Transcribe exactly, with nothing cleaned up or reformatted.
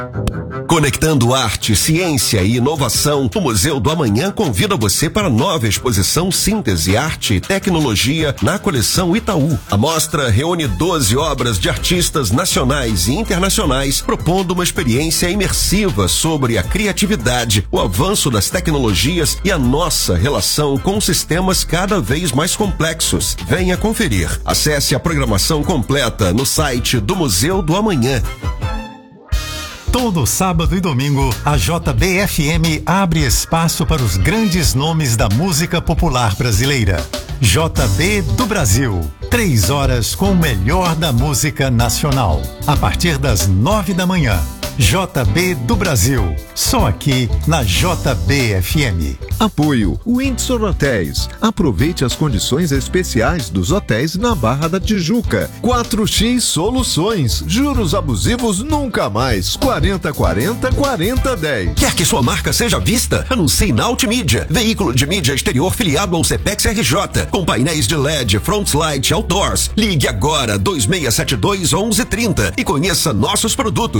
Conectando arte, ciência e inovação, o Museu do Amanhã convida você para a nova exposição Síntese, Arte e Tecnologia na coleção Itaú. A mostra reúne doze obras de artistas nacionais e internacionais, propondo uma experiência imersiva sobre a criatividade, o avanço das tecnologias e a nossa relação com sistemas cada vez mais complexos. Venha conferir. Acesse a programação completa no site do Museu do Amanhã. Todo sábado e domingo, a J B F M abre espaço para os grandes nomes da música popular brasileira. J B do Brasil. Três horas com o melhor da música nacional. A partir das nove da manhã. J B do Brasil. Só aqui na J B F M. Apoio Windsor Hotéis. Aproveite as condições especiais dos hotéis na Barra da Tijuca. quatro X Soluções. Juros abusivos nunca mais. quarenta quarenta quarenta dez. Quer que sua marca seja vista? Anuncie na Ultimídia. Veículo de mídia exterior filiado ao Cepex R J. Com painéis de L E D, front light, outdoors. Ligue agora dois seis sete dois, onze trinta e conheça nossos produtos.